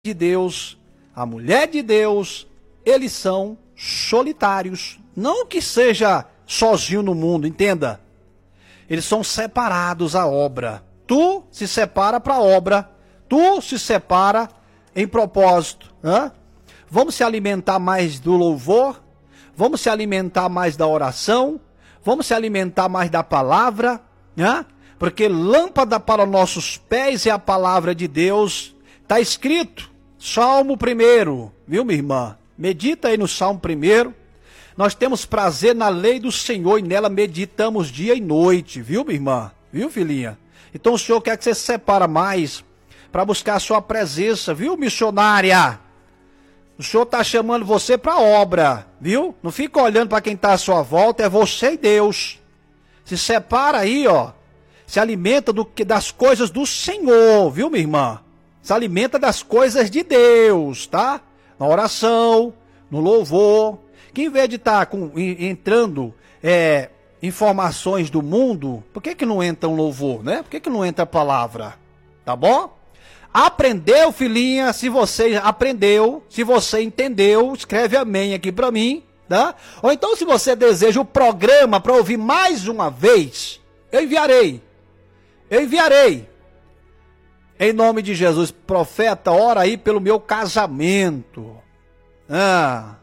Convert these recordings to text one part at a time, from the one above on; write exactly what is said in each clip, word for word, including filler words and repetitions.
de Deus, a mulher de Deus, eles são solitários. Não que seja sozinho no mundo, entenda. Eles são separados à obra. Tu se separa para a obra. Tu se separa em propósito. Né? Vamos se alimentar mais do louvor. Vamos se alimentar mais da oração. Vamos se alimentar mais da palavra. Né? Porque lâmpada para nossos pés é a palavra de Deus. Está escrito. Salmo primeiro, viu, minha irmã? Medita aí no Salmo primeiro. Nós temos prazer na lei do Senhor e nela meditamos dia e noite, viu, minha irmã? Viu, filhinha? Então o Senhor quer que você se separa mais para buscar a sua presença, viu, missionária? O Senhor está chamando você para a obra, viu? Não fica olhando para quem está à sua volta, é você e Deus. Se separa aí, ó. Se alimenta do, das coisas do Senhor, viu, minha irmã? Se alimenta das coisas de Deus, tá? Na oração, no louvor. Que em vez de estar tá entrando é, informações do mundo, por que que não entra um louvor, né? Por que que não entra a palavra? Tá bom? Aprendeu, filhinha? Se você aprendeu, se você entendeu, escreve amém aqui pra mim, tá? Ou então se você deseja o programa para ouvir mais uma vez, eu enviarei. Eu enviarei. Em nome de Jesus, profeta, ora aí pelo meu casamento. Ah.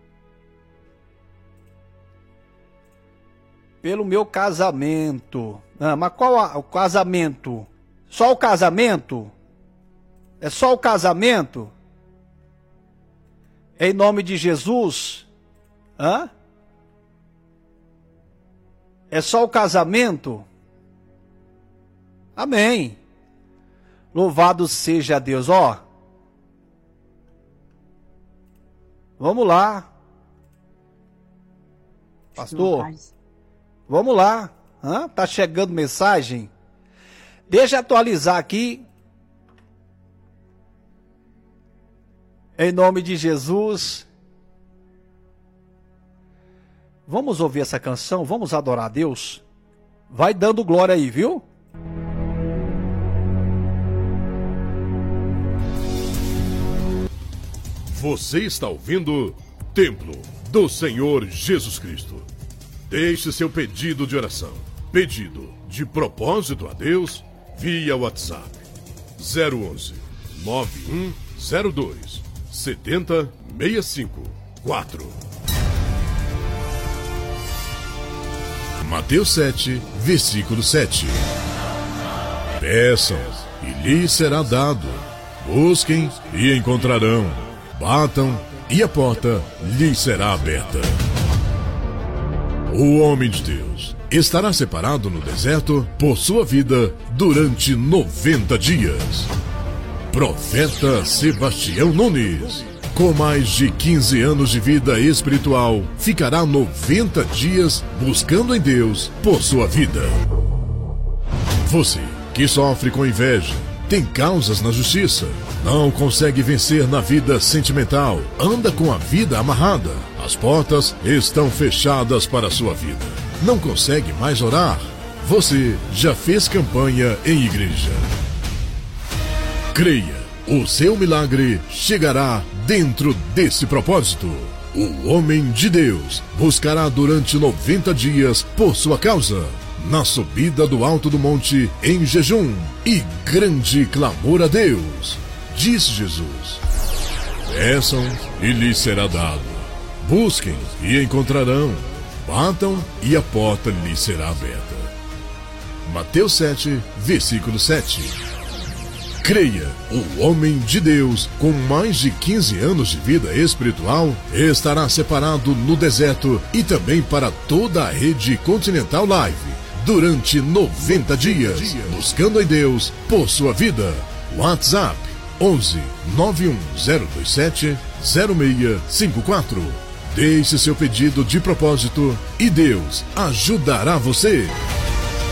Pelo meu casamento. Ah, mas qual a, o casamento? Só o casamento? É só o casamento? Em nome de Jesus? Hã? É só o casamento? Amém. Louvado seja Deus, ó. Vamos lá. Pastor, vamos lá. Hã? Tá chegando mensagem? Deixa eu atualizar aqui. Em nome de Jesus. Vamos ouvir essa canção? Vamos adorar a Deus? Vai dando glória aí, viu? Você está ouvindo Templo do Senhor Jesus Cristo. Deixe seu pedido de oração, pedido de propósito a Deus, via WhatsApp zero onze, nove um zero dois, sete zero seis cinco quatro. Mateus sete, versículo sete. Peçam e lhes será dado. Busquem e encontrarão. Batam e a porta lhes será aberta. O homem de Deus estará separado no deserto por sua vida durante noventa dias. Profeta Sebastião Nunes, com mais de quinze anos de vida espiritual, ficará noventa dias buscando em Deus por sua vida. Você que sofre com inveja, tem causas na justiça, não consegue vencer na vida sentimental, anda com a vida amarrada, as portas estão fechadas para a sua vida, não consegue mais orar, você já fez campanha em igreja. Creia, o seu milagre chegará dentro desse propósito. O homem de Deus buscará durante noventa dias por sua causa, na subida do alto do monte, em jejum e grande clamor a Deus. Diz Jesus: peçam e lhes será dado. Busquem e encontrarão. Batam e a porta lhes será aberta. Mateus sete, versículo sete. Creia, o homem de Deus, com mais de quinze anos de vida espiritual, estará separado no deserto e também para toda a rede Continental Live, durante noventa dias, buscando em Deus por sua vida. WhatsApp onze, nove um zero dois sete, zero seis cinco quatro. Deixe seu pedido de propósito e Deus ajudará você.